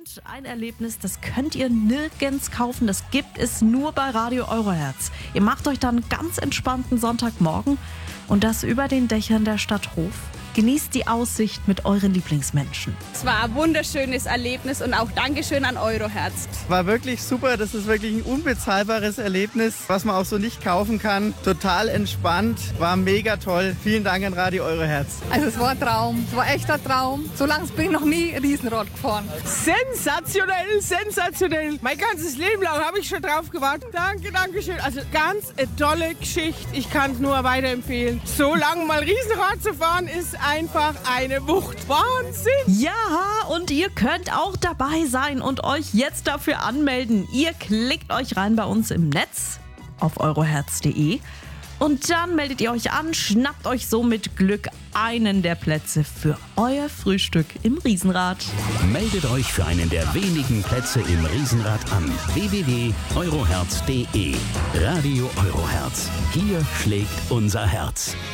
Und ein Erlebnis, das könnt ihr nirgends kaufen, das gibt es nur bei Radio Eurohertz. Ihr macht euch dann einen ganz entspannten Sonntagmorgen und das über den Dächern der Stadt Hof. Genießt die Aussicht mit euren Lieblingsmenschen. Es war ein wunderschönes Erlebnis und auch Dankeschön an Eurohertz. War wirklich super, das ist wirklich ein unbezahlbares Erlebnis, was man auch so nicht kaufen kann. Total entspannt, war mega toll. Vielen Dank an Radio Eurohertz. Also es war ein Traum, es war echt ein Traum. So lange bin ich noch nie Riesenrad gefahren. Sensationell, sensationell. Mein ganzes Leben lang habe ich schon drauf gewartet. Danke schön. Also ganz eine tolle Geschichte. Ich kann es nur weiterempfehlen. So lange mal Riesenrad zu fahren ist einfach eine Wucht. Wahnsinn! Ja, und ihr könnt auch dabei sein und euch jetzt dafür anmelden. Ihr klickt euch rein bei uns im Netz auf eurohertz.de und dann meldet ihr euch an, schnappt euch so mit Glück einen der Plätze für euer Frühstück im Riesenrad. Meldet euch für einen der wenigen Plätze im Riesenrad an. www.eurohertz.de. Radio Eurohertz. Hier schlägt unser Herz.